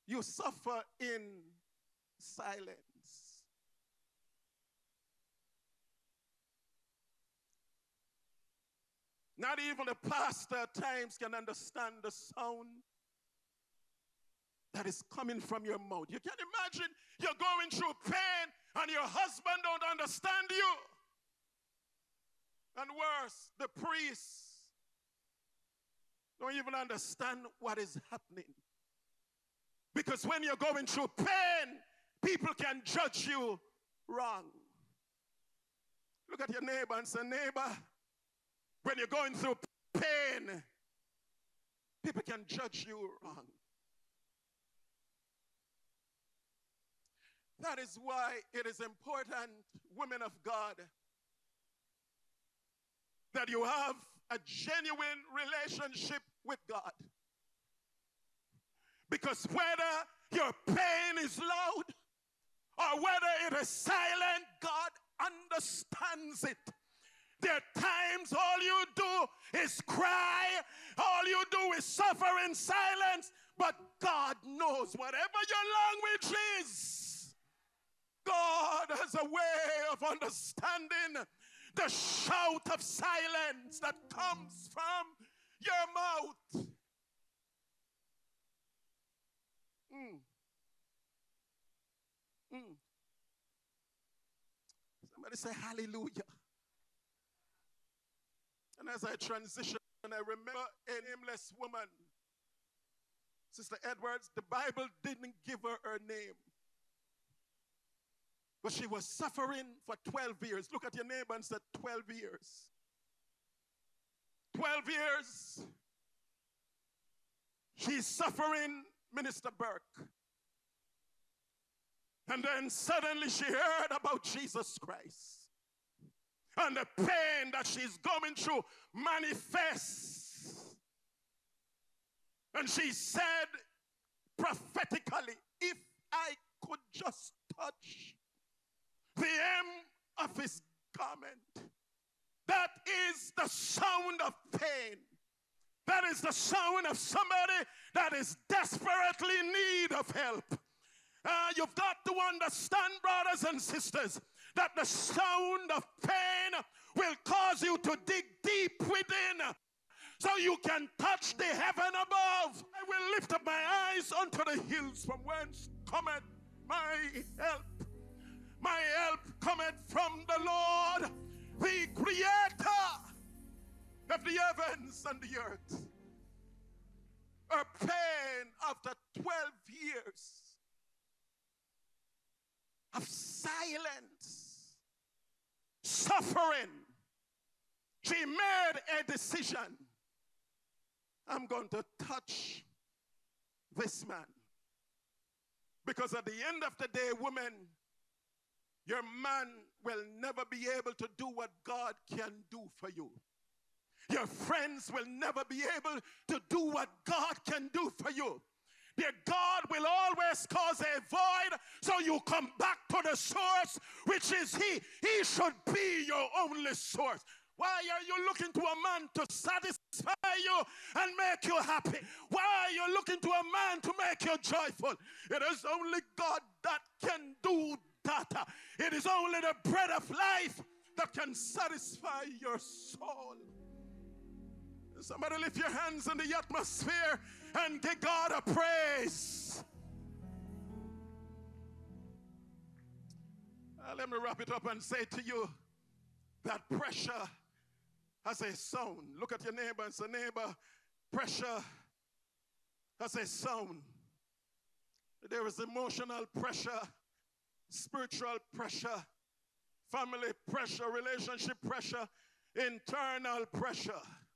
You suffer in silence. Not even the pastor at times can understand the sound that is coming from your mouth. You can imagine you're going through pain and your husband don't understand you. And worse, the priests don't even understand what is happening. Because when you're going through pain, people can judge you wrong. Look at your neighbor and say, neighbor, when you're going through pain, people can judge you wrong. That is why it is important, women of God, that you have a genuine relationship with God. Because whether your pain is loud or whether it is silent, God understands it. There are times all you do is cry, all you do is suffer in silence, but God knows whatever your language is. God has a way of understanding the shout of silence that comes from your mouth. Somebody say hallelujah. And as I transition, I remember a nameless woman, Sister Edwards. The Bible didn't give her her name, but she was suffering for 12 years. Look at your neighbor and say 12 years. 12 years. She's suffering, Minister Burke. And then suddenly she heard about Jesus Christ. And the pain that she's going through manifests. And she said prophetically, if I could just touch the hem of his garment. That is the sound of pain. That is the sound of somebody that is desperately in need of help. You've got to understand, brothers and sisters, that the sound of pain will cause you to dig deep within so you can touch the heaven above. I will lift up my eyes unto the hills from whence cometh my help. My help cometh from the Lord, the creator of the heavens and the earth. Her pain after 12 years of silence, suffering, she made a decision. I'm going to touch this man. Because at the end of the day, women, your man will never be able to do what God can do for you. Your friends will never be able to do what God can do for you. Dear God will always cause a void, so you come back to the source, which is He. He should be your only source. Why are you looking to a man to satisfy you and make you happy? Why are you looking to a man to make you joyful? It is only God that can do that. It is only the bread of life that can satisfy your soul. Somebody lift your hands in the atmosphere and give God a praise. Let me wrap it up and say to you that pressure has a sound. Look at your neighbor and say, neighbor, pressure has a sound. There is emotional pressure, spiritual pressure, family pressure, relationship pressure, internal pressure.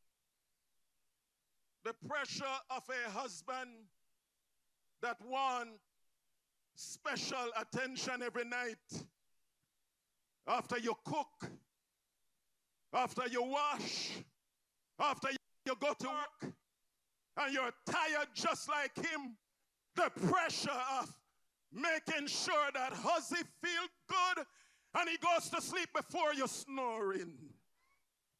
The pressure of a husband that wants special attention every night. After you cook, after you wash, after you go to work, and you're tired just like him. The pressure of making sure that huzzy feels good and he goes to sleep before you're snoring.